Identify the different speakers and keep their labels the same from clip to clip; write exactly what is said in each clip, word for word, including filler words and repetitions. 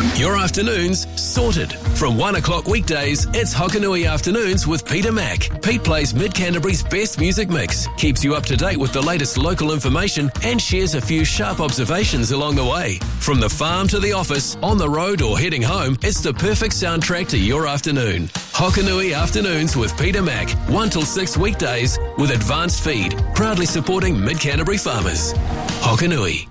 Speaker 1: Your afternoons sorted. From one o'clock weekdays, it's Hokanui Afternoons with Peter Mack. Pete plays Mid-Canterbury's best music mix, keeps you up to date with the latest local information and shares a few sharp observations along the way. From the farm to the office, on the road or heading home, it's the perfect soundtrack to your afternoon. Hokanui Afternoons with Peter Mack, one till six weekdays with Advanced Feed, proudly supporting Mid-Canterbury farmers. Hokanui.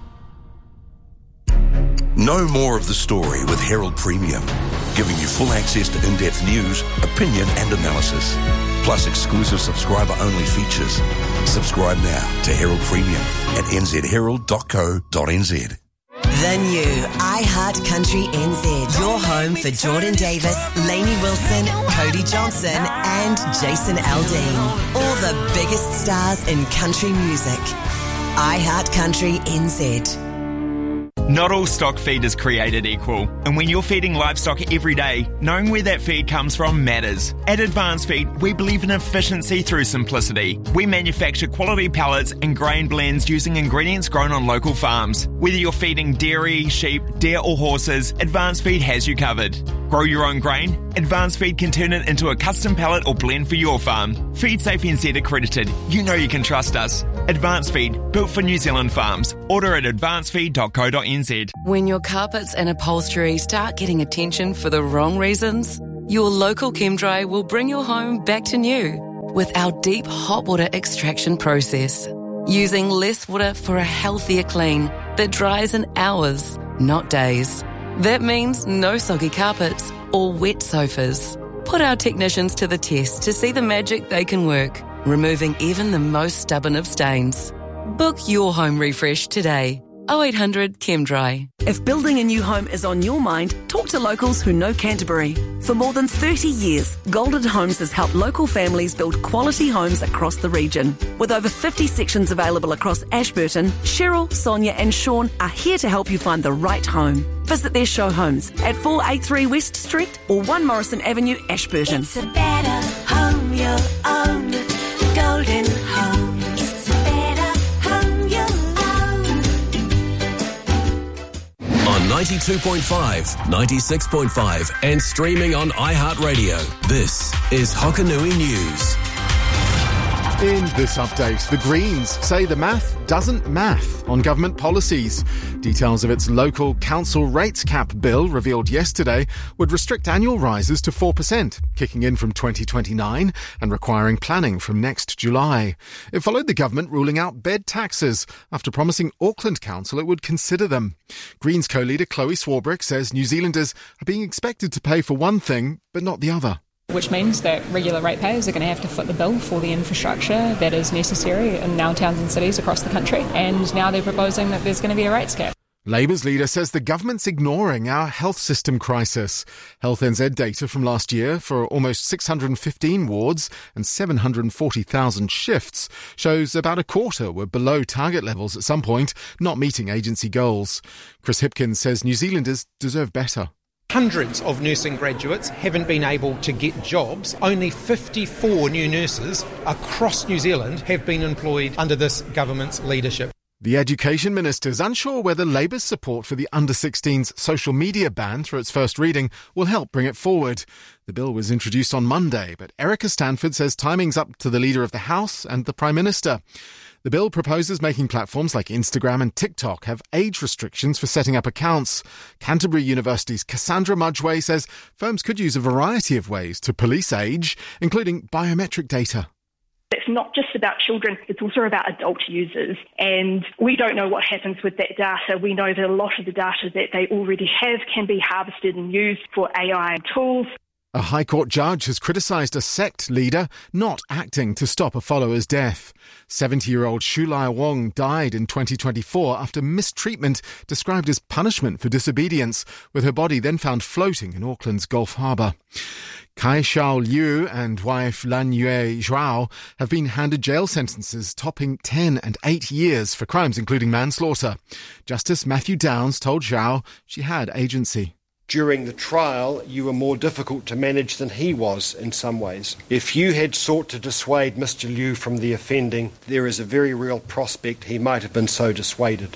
Speaker 2: Know more of the story with Herald Premium, giving you full access to in-depth news, opinion and analysis, plus exclusive subscriber-only features. Subscribe now to Herald Premium at n z herald dot co dot n z.
Speaker 3: The new iHeart Country N Z. Your home for Jordan Davis, Lainey Wilson, Cody Johnson and Jason Aldean. All the biggest stars in country music. iHeart Country N Z.
Speaker 4: Not all stock feed is created equal, and when you're feeding livestock every day, knowing where that feed comes from matters. At Advanced Feed, we believe in efficiency through simplicity. We manufacture quality pellets and grain blends using ingredients grown on local farms. Whether you're feeding dairy, sheep, deer or horses, Advanced Feed has you covered. Grow your own grain? Advanced Feed can turn it into a custom pellet or blend for your farm. Feed Safe N Z accredited. You know you can trust us. Advanced Feed, built for New Zealand farms. Order at advanced feed dot co dot n z.
Speaker 5: When your carpets and upholstery start getting attention for the wrong reasons, your local ChemDry will bring your home back to new with our deep hot water extraction process. Using less water for a healthier clean that dries in hours, not days. That means no soggy carpets or wet sofas. Put our technicians to the test to see the magic they can work, removing even the most stubborn of stains. Book your home refresh today. oh eight hundred ChemDry.
Speaker 6: If building a new home is on your mind, talk to locals who know Canterbury. For more than thirty years, Golden Homes has helped local families build quality homes across the region. With over fifty sections available across Ashburton, Cheryl, Sonia and Sean are here to help you find the right home. Visit their show homes at four eighty-three West Street or one Morrison Avenue, Ashburton.
Speaker 7: It's a better home, your own. Golden Home. It's a better home, your own.
Speaker 1: On ninety-two point five, ninety-six point five and streaming on iHeartRadio. This is Hokanui News.
Speaker 8: In this update, the Greens say the math doesn't math on government policies. Details of its local council rates cap bill revealed yesterday would restrict annual rises to four percent, kicking in from twenty twenty-nine and requiring planning from next July. It followed the government ruling out bed taxes after promising Auckland Council it would consider them. Greens co-leader Chloe Swarbrick says New Zealanders are being expected to pay for one thing but not the other.
Speaker 9: Which means that regular ratepayers are going to have to foot the bill for the infrastructure that is necessary in our towns and cities across the country. And now they're proposing that there's going to be a rates cap.
Speaker 8: Labour's leader says the government's ignoring our health system crisis. Health N Z data from last year for almost six hundred fifteen wards and seven hundred forty thousand shifts shows about a quarter were below target levels at some point, not meeting agency goals. Chris Hipkins says New Zealanders deserve better.
Speaker 10: Hundreds of nursing graduates haven't been able to get jobs. Only fifty-four new nurses across New Zealand have been employed under this government's leadership.
Speaker 8: The Education Minister's unsure whether Labour's support for the under sixteens social media ban through its first reading will help bring it forward. The bill was introduced on Monday, but Erica Stanford says timing's up to the Leader of the House and the Prime Minister. The bill proposes making platforms like Instagram and TikTok have age restrictions for setting up accounts. Canterbury University's Cassandra Mudgway says firms could use a variety of ways to police age, including biometric data.
Speaker 11: It's not just about children, it's also about adult users. And we don't know what happens with that data. We know that a lot of the data that they already have can be harvested and used for A I tools.
Speaker 8: A High Court judge has criticised a sect leader not acting to stop a follower's death. seventy-year-old Shulai Wong died in twenty twenty-four after mistreatment described as punishment for disobedience, with her body then found floating in Auckland's Gulf Harbour. Kai Xiao Liu and wife Lan Yue Zhao have been handed jail sentences topping ten and eight years for crimes including manslaughter. Justice Matthew Downs told Zhao she had agency.
Speaker 12: During the trial, you were more difficult to manage than he was in some ways. If you had sought to dissuade Mister Liu from the offending, there is a very real prospect he might have been so dissuaded.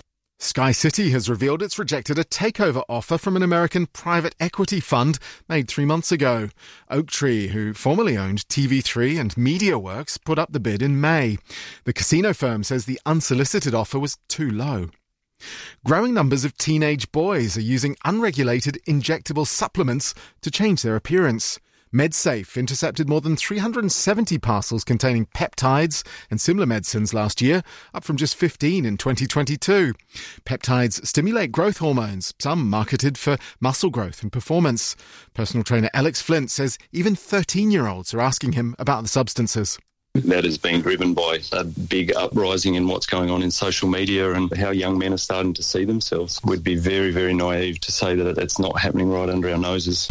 Speaker 8: Sky City has revealed it's rejected a takeover offer from an American private equity fund made three months ago. Oaktree, who formerly owned T V three and MediaWorks, put up the bid in May. The casino firm says the unsolicited offer was too low. Growing numbers of teenage boys are using unregulated injectable supplements to change their appearance. MedSafe intercepted more than three hundred seventy parcels containing peptides and similar medicines last year, up from just fifteen in twenty twenty-two. Peptides stimulate growth hormones, some marketed for muscle growth and performance. Personal trainer Alex Flint says even thirteen-year-olds are asking him about the substances.
Speaker 13: That has been driven by a big uprising in what's going on in social media and how young men are starting to see themselves. We'd be very, very naive to say that it's not happening right under our noses.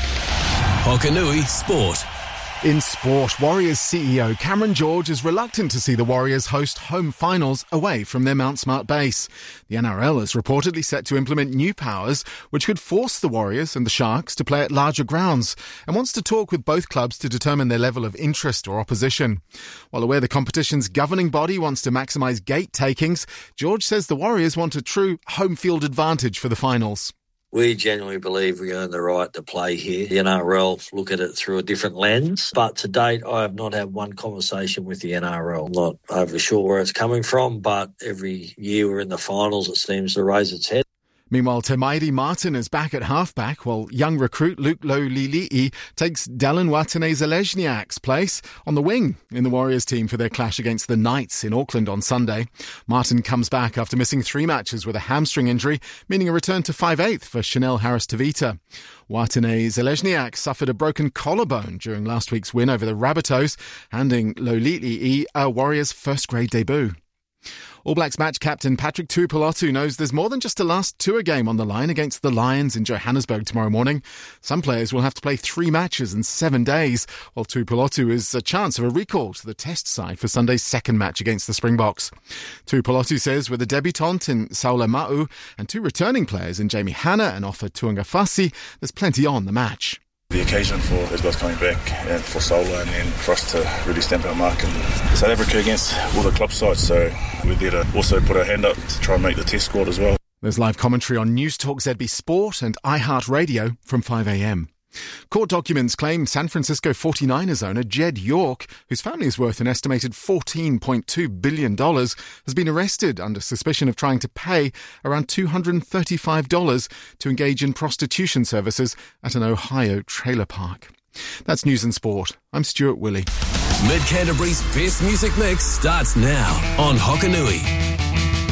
Speaker 1: Hokanui Sport.
Speaker 8: In sport, Warriors C E O Cameron George is reluctant to see the Warriors host home finals away from their Mount Smart base. The N R L is reportedly set to implement new powers which could force the Warriors and the Sharks to play at larger grounds and wants to talk with both clubs to determine their level of interest or opposition. While aware the competition's governing body wants to maximise gate takings, George says the Warriors want a true home field advantage for the finals.
Speaker 14: We genuinely believe we earn the right to play here. The N R L look at it through a different lens. But to date, I have not had one conversation with the N R L. I'm not overly sure where it's coming from, but every year we're in the finals, it seems to raise its head.
Speaker 8: Meanwhile, Temairi Martin is back at halfback, while young recruit Luke Lolili'i takes Dallin Watene-Zelezniak's place on the wing in the Warriors team for their clash against the Knights in Auckland on Sunday. Martin comes back after missing three matches with a hamstring injury, meaning a return to five eighth for Chanel Harris-Tavita. Watene-Zelezniak suffered a broken collarbone during last week's win over the Rabbitohs, handing Lolili'i a Warriors first-grade debut. All Blacks match captain Patrick Tuipulotu knows there's more than just a last tour game on the line against the Lions in Johannesburg tomorrow morning. Some players will have to play three matches in seven days, while Tuipulotu is a chance of a recall to the test side for Sunday's second match against the Springboks. Tuipulotu says with a debutant in Saula Ma'u and two returning players in Jamie Hanna and Ofa Tuangafasi, there's plenty on the match.
Speaker 15: The occasion for those guys coming back and for Sola and then for us to really stamp our mark in South Africa against all the club sides. So we're there to also put our hand up to try and make the test squad as well.
Speaker 8: There's live commentary on News Talk Z B Sport and iHeartRadio from five a.m. Court documents claim San Francisco forty-niners owner Jed York, whose family is worth an estimated fourteen point two billion dollars, has been arrested under suspicion of trying to pay around two hundred thirty-five dollars to engage in prostitution services at an Ohio trailer park. That's News and Sport. I'm Stuart Willey.
Speaker 1: Mid Canterbury's best music mix starts now on Hokanui.